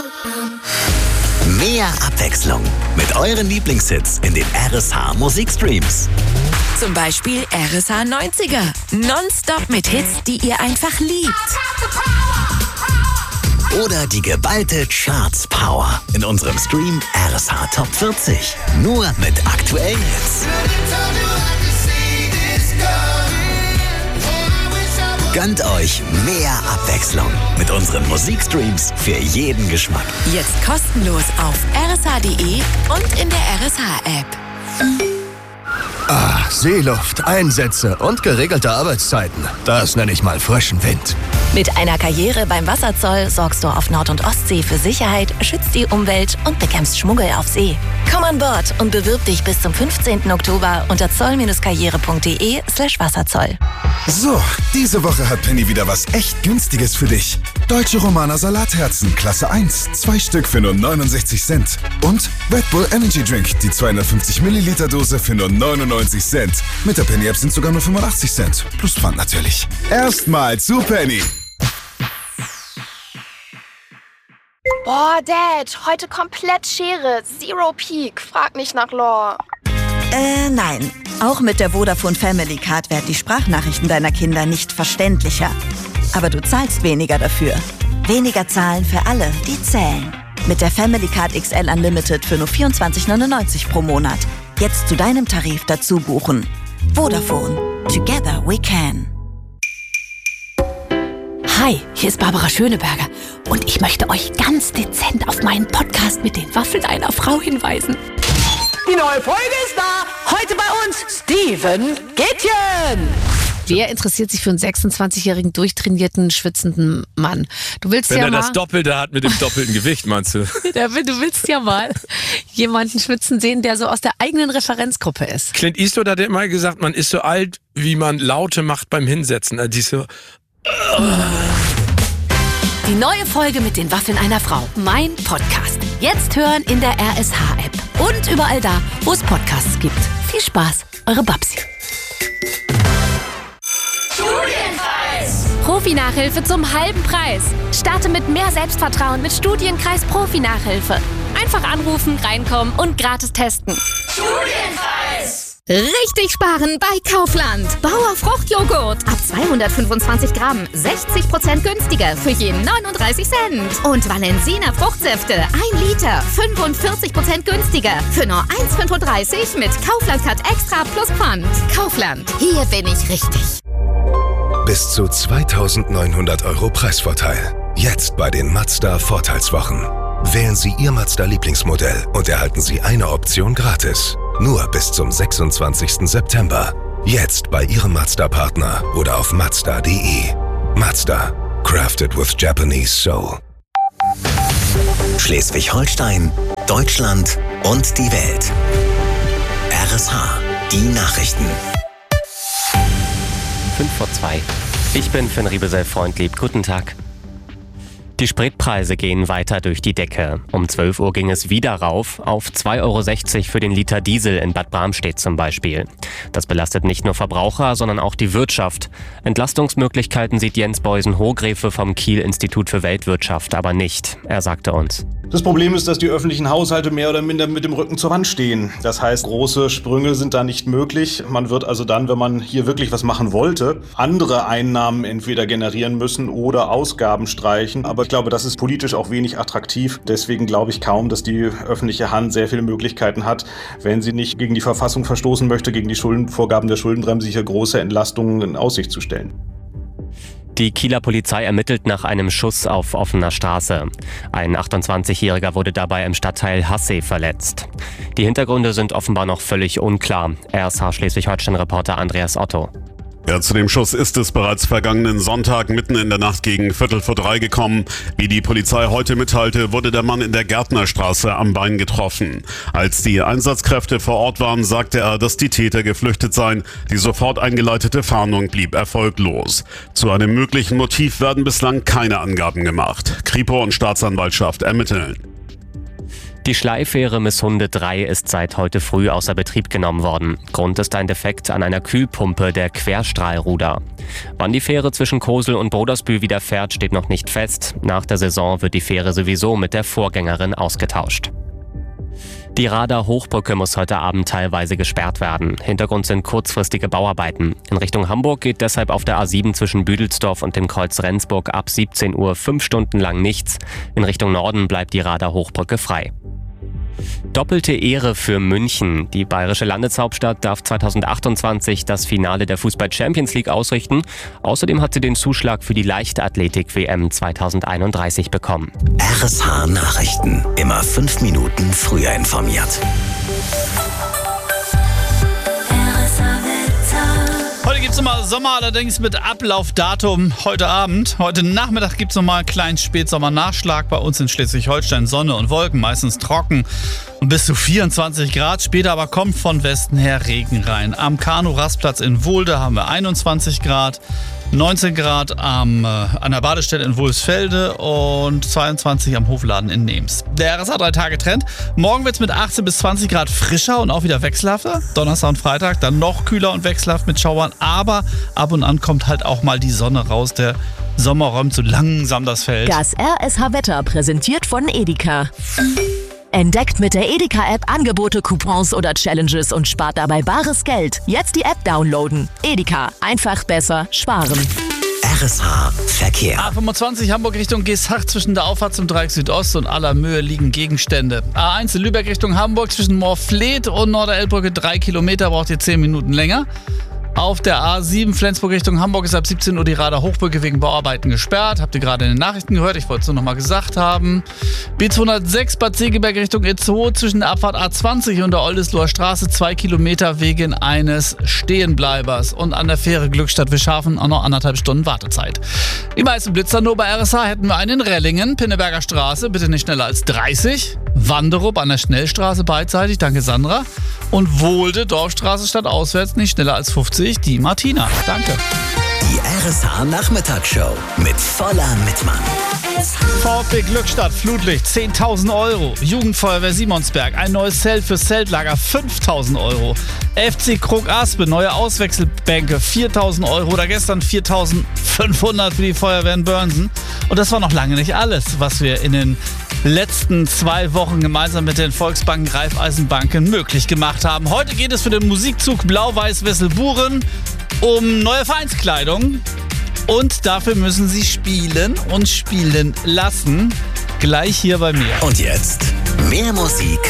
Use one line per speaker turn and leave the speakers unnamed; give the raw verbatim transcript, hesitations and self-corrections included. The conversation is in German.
Mehr Abwechslung mit euren Lieblingshits in den R S H Musikstreams.
Zum Beispiel R S H neunziger. Nonstop mit Hits, die ihr einfach liebt.
Oder die geballte Charts Power in unserem Stream R S H Top vierzig. Nur mit aktuellen Hits. Gönnt euch mehr Abwechslung mit unseren Musikstreams für jeden Geschmack.
Jetzt kostenlos auf r s h punkt d e und in der R S H-App.
Ah, Seeluft, Einsätze und geregelte Arbeitszeiten. Das nenne ich mal frischen Wind.
Mit einer Karriere beim Wasserzoll sorgst du auf Nord- und Ostsee für Sicherheit, schützt die Umwelt und bekämpfst Schmuggel auf See. Komm an Bord und bewirb dich bis zum fünfzehnten Oktober unter zoll-karriere punkt d e slash Wasserzoll.
So, diese Woche hat Penny wieder was echt Günstiges für dich. Deutsche Romaner Salatherzen, Klasse eins, zwei Stück für nur neunundsechzig Cent. Und Red Bull Energy Drink, die zweihundertfünfzig Milliliter Dose für nur neunundneunzig Cent. Mit der Penny App sind sogar nur fünfundachtzig Cent. Plus Pfand natürlich. Erstmal zu Penny.
Boah, Dad, heute komplett Schere. Zero Peak. Frag nicht nach Lore.
Äh, nein. Auch mit der Vodafone Family Card werden die Sprachnachrichten deiner Kinder nicht verständlicher. Aber du zahlst weniger dafür. Weniger zahlen für alle, die zählen. Mit der Family Card X L Unlimited für nur vierundzwanzig neunundneunzig pro Monat. Jetzt zu deinem Tarif dazu buchen. Vodafone. Together we can.
Hi, hier ist Barbara Schöneberger und ich möchte euch ganz dezent auf meinen Podcast mit den Waffeln einer Frau hinweisen.
Die neue Folge ist da. Heute bei uns Steven Gätjen.
Wer interessiert sich für einen sechsundzwanzigjährigen, durchtrainierten, schwitzenden Mann? Du willst
Wenn
ja
er
mal...
das Doppelte hat mit dem doppelten Gewicht, meinst du?
Du willst ja mal jemanden schwitzen sehen, der so aus der eigenen Referenzgruppe ist.
Clint Eastwood hat immer gesagt, man ist so alt, wie man Laute macht beim Hinsetzen. Also die so...
Die neue Folge mit den Waffeln einer Frau. Mein Podcast. Jetzt hören in der R S H-App. Und überall da, wo es Podcasts gibt. Viel Spaß, eure Babsi.
Studienkreis. Profi-Nachhilfe zum halben Preis. Starte mit mehr Selbstvertrauen mit Studienkreis Profi-Nachhilfe. Einfach anrufen, reinkommen und gratis testen. Studienkreis. Richtig sparen bei Kaufland. Bauer Fruchtjoghurt. Ab zweihundertfünfundzwanzig Gramm. sechzig Prozent günstiger für jeden neununddreißig Cent. Und Valensina Fruchtsäfte. ein Liter. fünfundvierzig Prozent günstiger für nur eins fünfunddreißig mit Kaufland Cut Extra plus Pfand. Kaufland. Hier bin ich richtig.
Bis zu zweitausendneunhundert Euro Preisvorteil. Jetzt bei den Mazda Vorteilswochen. Wählen Sie Ihr Mazda-Lieblingsmodell und erhalten Sie eine Option gratis. Nur bis zum sechsundzwanzigsten September. Jetzt bei Ihrem Mazda-Partner oder auf mazda punkt de. Mazda. Crafted with Japanese Soul.
Schleswig-Holstein, Deutschland und die Welt. R S H, die Nachrichten.
fünf vor zwei. Ich bin Finn Riebesell-Freundlieb. Guten Tag. Die Spritpreise gehen weiter durch die Decke. Um zwölf Uhr ging es wieder rauf, auf zwei Euro sechzig für den Liter Diesel in Bad Bramstedt zum Beispiel. Das belastet nicht nur Verbraucher, sondern auch die Wirtschaft. Entlastungsmöglichkeiten sieht Jens Beusen-Hohgräfe vom Kiel-Institut für Weltwirtschaft aber nicht. Er sagte uns:
Das Problem ist, dass die öffentlichen Haushalte mehr oder minder mit dem Rücken zur Wand stehen. Das heißt, große Sprünge sind da nicht möglich. Man wird also dann, wenn man hier wirklich was machen wollte, andere Einnahmen entweder generieren müssen oder Ausgaben streichen. Aber ich glaube, das ist politisch auch wenig attraktiv. Deswegen glaube ich kaum, dass die öffentliche Hand sehr viele Möglichkeiten hat, wenn sie nicht gegen die Verfassung verstoßen möchte, gegen die Schuldenvorgaben der Schuldenbremse hier große Entlastungen in Aussicht zu stellen.
Die Kieler Polizei ermittelt nach einem Schuss auf offener Straße. Ein achtundzwanzigjähriger wurde dabei im Stadtteil Hassee verletzt. Die Hintergründe sind offenbar noch völlig unklar. R S H Schleswig-Holstein-Reporter Andreas Otto.
Ja, zu dem Schuss ist es bereits vergangenen Sonntag mitten in der Nacht gegen Viertel vor drei gekommen. Wie die Polizei heute mitteilte, wurde der Mann in der Gärtnerstraße am Bein getroffen. Als die Einsatzkräfte vor Ort waren, sagte er, dass die Täter geflüchtet seien. Die sofort eingeleitete Fahndung blieb erfolglos. Zu einem möglichen Motiv werden bislang keine Angaben gemacht. Kripo und Staatsanwaltschaft ermitteln.
Die Schleifähre Misshunde drei ist seit heute früh außer Betrieb genommen worden. Grund ist ein Defekt an einer Kühlpumpe der Querstrahlruder. Wann die Fähre zwischen Kosel und Brodersbühl wieder fährt, steht noch nicht fest. Nach der Saison wird die Fähre sowieso mit der Vorgängerin ausgetauscht. Die Rader Hochbrücke muss heute Abend teilweise gesperrt werden. Hintergrund sind kurzfristige Bauarbeiten. In Richtung Hamburg geht deshalb auf der A sieben zwischen Büdelsdorf und dem Kreuz Rendsburg ab siebzehn Uhr fünf Stunden lang nichts. In Richtung Norden bleibt die Rader Hochbrücke frei. Doppelte Ehre für München. Die bayerische Landeshauptstadt darf zweitausendachtundzwanzig das Finale der Fußball-Champions League ausrichten. Außerdem hat sie den Zuschlag für die Leichtathletik-W M zweitausendeinunddreißig bekommen.
R S H Nachrichten. Immer fünf Minuten früher informiert.
Heute gibt es nochmal Sommer, allerdings mit Ablaufdatum heute Abend. Heute Nachmittag gibt es nochmal einen kleinen Spätsommernachschlag. Bei uns in Schleswig-Holstein Sonne und Wolken, meistens trocken und bis zu vierundzwanzig Grad. Später aber kommt von Westen her Regen rein. Am Kanu-Rastplatz in Wohlde haben wir einundzwanzig Grad. neunzehn Grad am, äh, an der Badestelle in Wulfsfelde und zweiundzwanzig am Hofladen in Nems. Der R S H drei Tage Trend. Morgen wird es mit achtzehn bis zwanzig Grad frischer und auch wieder wechselhafter. Donnerstag und Freitag dann noch kühler und wechselhaft mit Schauern. Aber ab und an kommt halt auch mal die Sonne raus. Der Sommer räumt so langsam das Feld.
Das R S H-Wetter präsentiert von Edeka. Entdeckt mit der Edeka-App Angebote, Coupons oder Challenges und spart dabei bares Geld. Jetzt die App downloaden. Edeka. Einfach besser sparen.
R S H Verkehr.
A fünfundzwanzig Hamburg Richtung Geesthacht zwischen der Auffahrt zum Dreieck Südost und Allermöhe liegen Gegenstände. A eins in Lübeck Richtung Hamburg zwischen Moorfleet und Norderelbbrücke drei Kilometer, braucht ihr zehn Minuten länger. Auf der A sieben Flensburg Richtung Hamburg ist ab siebzehn Uhr die Rader Hochbrücke wegen Bauarbeiten gesperrt. Habt ihr gerade in den Nachrichten gehört, ich wollte es nur noch mal gesagt haben. B zweihundertsechs Bad Segeberg Richtung Itzehoe zwischen der Abfahrt A zwanzig und der Oldesloher Straße zwei Kilometer wegen eines Stehenbleibers. Und an der Fähre Glückstadt-Wischhafen auch noch anderthalb Stunden Wartezeit. Die meisten Blitzer nur bei R S H hätten wir einen in Rellingen, Pinneberger Straße, bitte nicht schneller als dreißig. Wanderup an der Schnellstraße beidseitig, danke Sandra. Und Wohlde, Dorfstraße statt auswärts, nicht schneller als fünfzig, die Martina. Danke.
Die R S H Nachmittagsshow mit voller Mitmann.
VfB Glückstadt, Flutlicht, zehntausend Euro. Jugendfeuerwehr Simonsberg, ein neues Zelt fürs Zeltlager, fünftausend Euro. F C Krug Aspe, neue Auswechselbänke, viertausend Euro. Oder gestern viertausendfünfhundert für die Feuerwehr in Börnsen. Und das war noch lange nicht alles, was wir in den letzten zwei Wochen gemeinsam mit den Volksbanken, Raiffeisenbanken möglich gemacht haben. Heute geht es für den Musikzug Blau-Weiß-Wesselburen um neue Vereinskleidung. Und dafür müssen sie spielen und spielen lassen. Gleich hier bei mir.
Und jetzt mehr Musik